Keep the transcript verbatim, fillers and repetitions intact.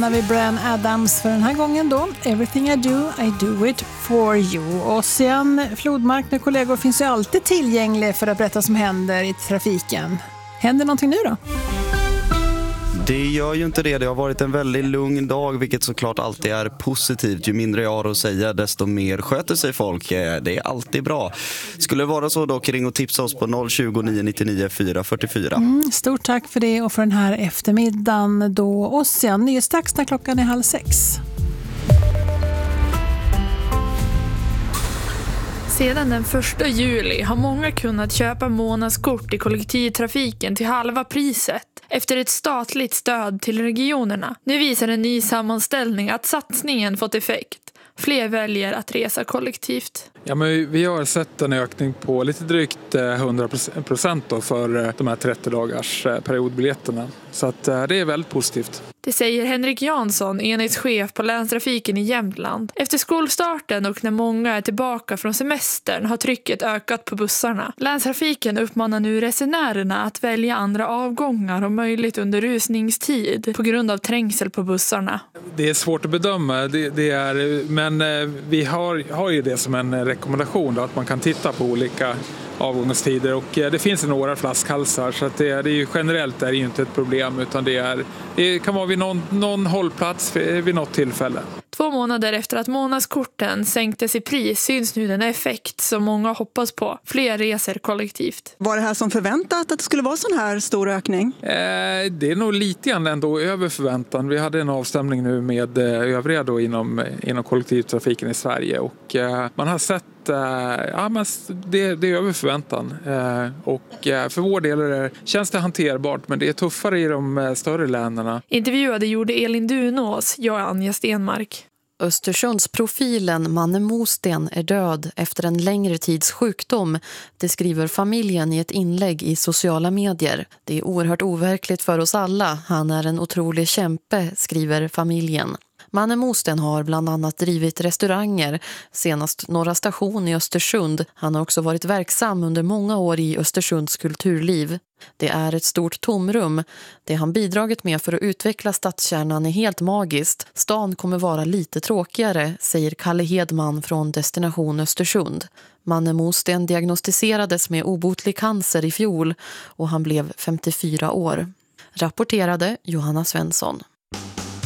lämnar vi Bryan Adams för den här gången då. Everything I do, I do it for you. Ossian Flodmark med kollegor finns ju alltid tillgänglig för att berätta vad som händer i trafiken. Händer någonting nu då? Det gör ju inte det. Det har varit en väldigt lugn dag, vilket såklart alltid är positivt. Ju mindre jag har att säga, desto mer sköter sig folk. Det är alltid bra. Skulle det vara så då, ring och tipsa oss på noll tjugo, nio nittionio, fyra fyrtiofyra. Mm, stort tack för det och för den här eftermiddagen då. Ossian, nyhetsdags när klockan är halv sex. Sedan den första juli har många kunnat köpa månadskort i kollektivtrafiken till halva priset efter ett statligt stöd till regionerna. Nu visar en ny sammanställning att satsningen fått effekt. Fler väljer att resa kollektivt. Ja, men vi har sett en ökning på lite drygt hundra procent då för de här trettio dagars periodbiljetterna. Så att det är väldigt positivt. Det säger Henrik Jansson, enhetschef på länstrafiken i Jämtland. Efter skolstarten och när många är tillbaka från semestern har trycket ökat på bussarna. Länstrafiken uppmanar nu resenärerna att välja andra avgångar och möjligt under rusningstid på grund av trängsel på bussarna. Det är svårt att bedöma, det, det är, men vi har, har ju det som en rekommendation då, att man kan titta på olika avgångstider och det finns några flaskhalsar så att det, det är ju generellt är det ju inte ett problem utan det, är, det kan vara vid någon, någon hållplats vid något tillfälle. Två månader efter att månadskorten sänktes i pris syns nu den effekt som många hoppas på. Fler reser kollektivt. Var det här som förväntat att det skulle vara sån här stor ökning? Eh, det är nog lite grann ändå över förväntan. Vi hade en avstämning nu med eh, övriga då inom, inom kollektivtrafiken i Sverige och eh, man har sett ja, men det, det är över förväntan eh, och eh, för vår del är det, känns det hanterbart men det är tuffare i de eh, större länen. Intervjuade gjorde Elin Dunås, jag är Anja Stenmark. Östersundsprofilen Manne Mosten är död efter en längre tids sjukdom. Det skriver familjen i ett inlägg i sociala medier. Det är oerhört overkligt för oss alla. Han är en otrolig kämpe, skriver familjen. Manne Mosten har bland annat drivit restauranger, senast Norra station i Östersund. Han har också varit verksam under många år i Östersunds kulturliv. Det är ett stort tomrum. Det han bidragit med för att utveckla stadskärnan är helt magiskt. Stan kommer vara lite tråkigare, säger Kalle Hedman från Destination Östersund. Manne Mosten diagnostiserades med obotlig cancer i fjol och han blev femtiofyra år. Rapporterade Johanna Svensson.